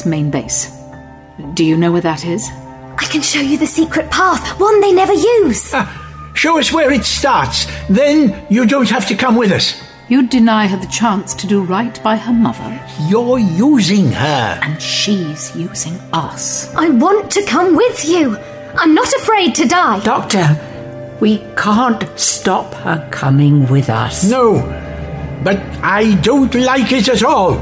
main base. Do you know where that is? I can show you the secret path, one they never use. Show us where it starts. Then you don't have to come with us. You'd deny her the chance to do right by her mother. You're using her. And she's using us. I want to come with you. I'm not afraid to die. Doctor, we can't stop her coming with us. No, but I don't like it at all.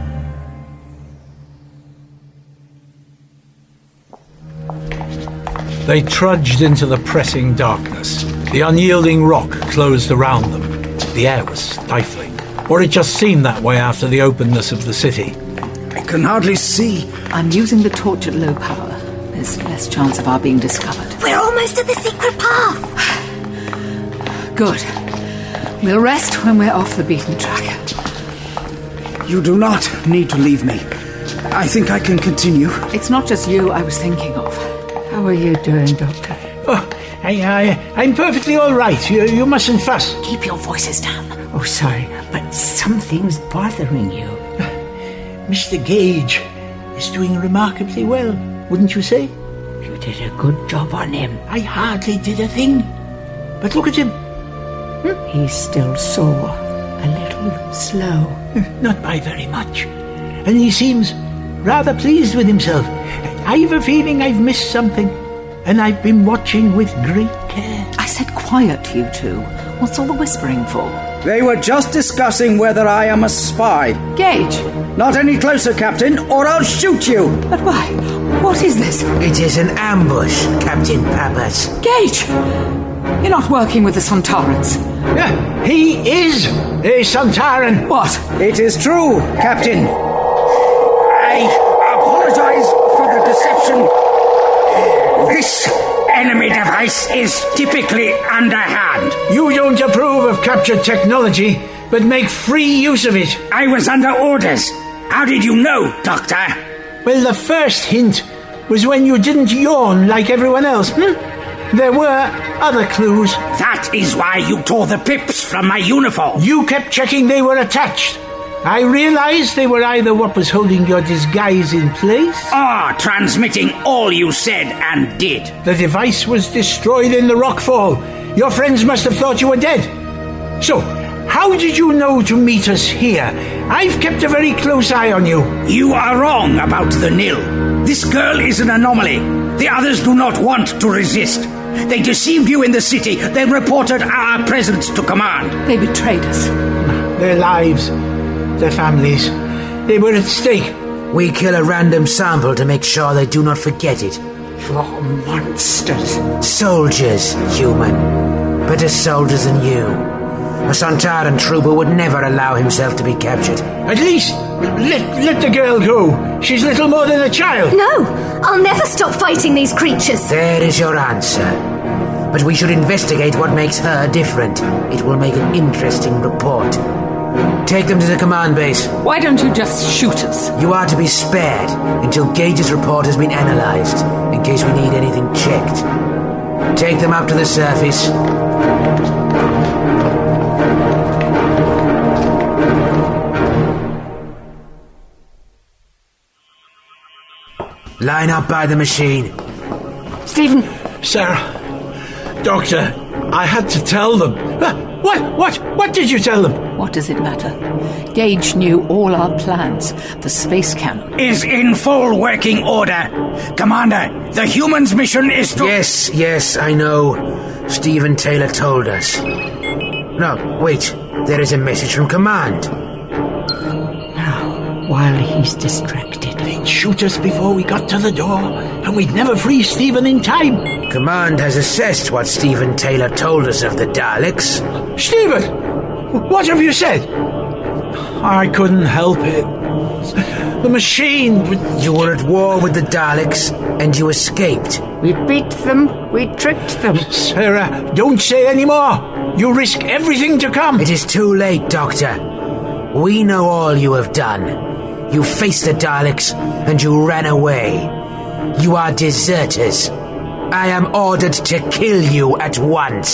They trudged into the pressing darkness. The unyielding rock closed around them. The air was stifling. Or it just seemed that way after the openness of the city. I can hardly see. I'm using the torch at low power. There's less chance of our being discovered. We're almost at the secret path. Good. We'll rest when we're off the beaten track. You do not need to leave me. I think I can continue. It's not just you I was thinking of. How are you doing, Doctor? Oh, I'm perfectly all right. You mustn't fuss. Keep your voices down. Oh, sorry, but something's bothering you. Mr. Gage is doing remarkably well, wouldn't you say? You did a good job on him. I hardly did a thing. But look at him. He's still sore, a little slow. Not by very much. And he seems rather pleased with himself. I've a feeling I've missed something, and I've been watching with great care. I said quiet, you two. What's all the whispering for? They were just discussing whether I am a spy. Gage! Not any closer, Captain, or I'll shoot you. But why? What is this? It is an ambush, Captain Pappas. Gage! You're not working with the Sontarans. He is a Sontaran. What? It is true, Captain. I apologize for the deception. This enemy device is typically underhand. You don't approve of captured technology, but make free use of it. I was under orders. How did you know, Doctor? Well, the first hint was when you didn't yawn like everyone else. There were other clues. That is why you tore the pips from my uniform. You kept checking they were attached. I realized they were either what was holding your disguise in place, or transmitting all you said and did. The device was destroyed in the rockfall. Your friends must have thought you were dead. So, how did you know to meet us here? I've kept a very close eye on you. You are wrong about the Nil. This girl is an anomaly. The others do not want to resist. They deceived you in the city, then reported our presence to command. They betrayed us. Their lives, their families, they were at stake. We kill a random sample to make sure they do not forget it. You're monsters. Soldiers, human. Better soldiers than you. A Sontaran trooper would never allow himself to be captured. At least, let the girl go. She's little more than a child. No, I'll never stop fighting these creatures. There is your answer. But we should investigate what makes her different. It will make an interesting report. Take them to the command base. Why don't you just shoot us? You are to be spared until Gage's report has been analysed, in case we need anything checked. Take them up to the surface. Line up by the machine. Stephen! Sarah, Doctor, I had to tell them. What did you tell them? What does it matter? Gage knew all our plans. The space cannon is in full working order. Commander, the humans' mission is to... Yes, I know. Stephen Taylor told us. No, wait. There is a message from command. Now, while he's distracted... They'd shoot us before we got to the door, and we'd never free Stephen in time. Command has assessed what Stephen Taylor told us of the Daleks. Stephen! What have you said? I couldn't help it. The machine... You were at war with the Daleks, and you escaped. We beat them. We tricked them. Sarah, don't say any more. You risk everything to come. It is too late, Doctor. We know all you have done. You faced the Daleks, and you ran away. You are deserters. I am ordered to kill you at once.